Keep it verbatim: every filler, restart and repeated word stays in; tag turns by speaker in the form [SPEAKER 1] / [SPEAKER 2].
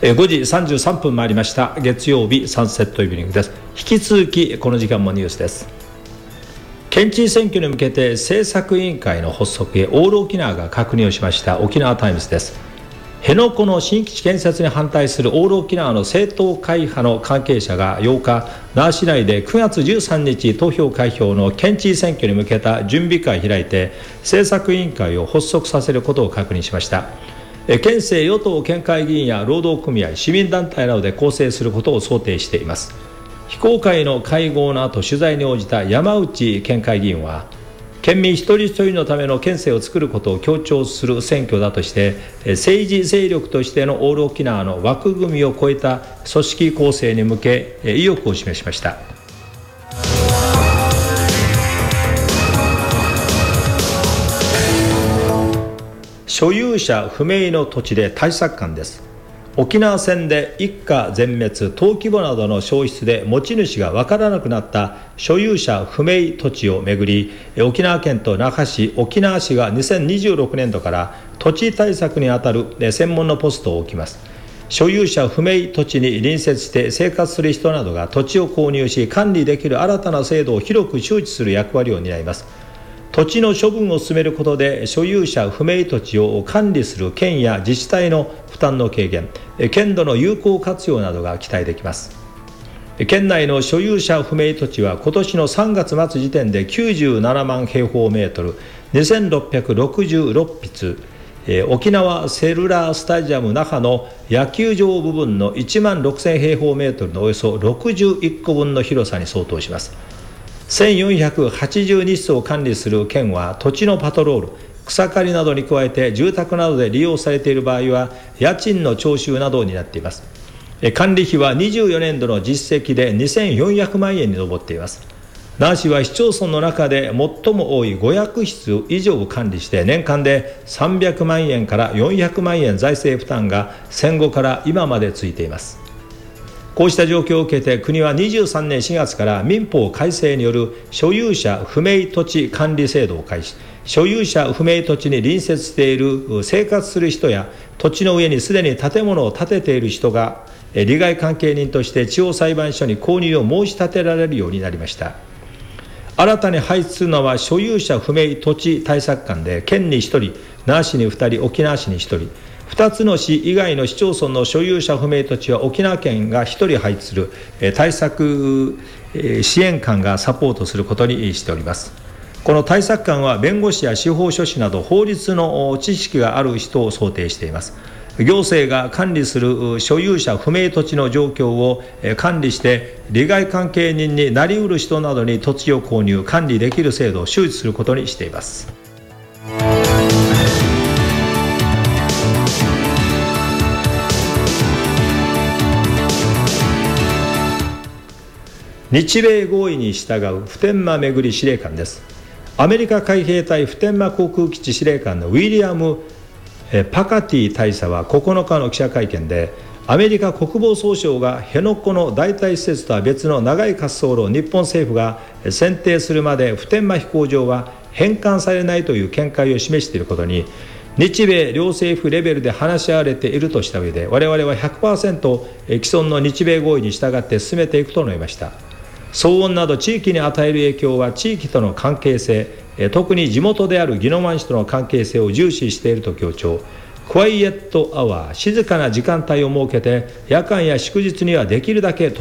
[SPEAKER 1] ごじさんじゅうさんぷん回りました。月曜日サンセットイブニングです。引き続きこの時間もニュースです。県知事選挙に向けて政策委員会の発足へオール沖縄が確認をしました。沖縄タイムズです。辺野古の新基地建設に反対するオール沖縄の政党会派の関係者がようか、那覇市内でくがつじゅうさんにち投票開票の県知事選挙に向けた準備会を開いて、政策委員会を発足させることを確認しました。県政与党県会議員や労働組合、市民団体などで構成することを想定しています。非公開の会合の後、取材に応じた山内県会議員は、県民一人一人のための県政を作ることを強調する選挙だとして、政治勢力としてのオール沖縄の枠組みを超えた組織構成に向け意欲を示しました。所有者不明の土地で対策官です。沖縄戦で一家全滅、登記簿などの消失で持ち主が分からなくなった所有者不明土地をめぐり、沖縄県と那覇市、沖縄市がにせんにじゅうろくねんどから土地対策にあたる専門のポストを置きます。所有者不明土地に隣接して生活する人などが土地を購入し管理できる新たな制度を広く周知する役割を担います。土地の処分を進めることで所有者不明土地を管理する県や自治体の負担の軽減、県土の有効活用などが期待できます。県内の所有者不明土地は今年のさんがつ末時点できゅうじゅうななまんへいほうメートル、にせんろっぴゃくろくじゅうろくひつ、沖縄セルラースタジアム那覇の野球場部分のいちまんろくせんへいほうメートルのおよそろくじゅういっこぶんの広さに相当します。せんよんひゃくはちじゅうにしつを管理する県は土地のパトロール、草刈りなどに加えて住宅などで利用されている場合は家賃の徴収などを担っています。管理費はにじゅうよねんどの実績でにせんよんひゃくまんえんに上っています。那覇市は市町村の中で最も多いごひゃくひつ以上を管理して年間でさんびゃくまんえんからよんひゃくまんえん財政負担が戦後から今までついています。こうした状況を受けて国はにじゅうさんねんしがつから民法改正による所有者不明土地管理制度を開始。所有者不明土地に隣接している生活する人や土地の上にすでに建物を建てている人が利害関係人として地方裁判所に購入を申し立てられるようになりました。新たに配置するのは所有者不明土地対策官で、県にひとり、那覇市にふたり、沖縄市にひとり、ふたつの市以外の市町村の所有者不明土地は沖縄県がひとり配置する対策支援官がサポートすることにしております。この対策官は弁護士や司法書士など法律の知識がある人を想定しています。行政が管理する所有者不明土地の状況を管理して利害関係人になりうる人などに土地を購入管理できる制度を周知することにしています。日米合意に従う普天間巡り司令官です。アメリカ海兵隊普天間航空基地司令官のウィリアム・パカティ大佐はここのかの記者会見で、アメリカ国防総省が辺野古の代替施設とは別の長い滑走路を日本政府が選定するまで普天間飛行場は返還されないという見解を示していることに、日米両政府レベルで話し合われているとした上で、我々は ひゃくパーセント 既存の日米合意に従って進めていくと述べました。騒音など地域に与える影響は地域との関係性、特に地元である宜野湾市との関係性を重視していると強調。クワイエットアワー、静かな時間帯を設けて夜間や祝日にはできるだけ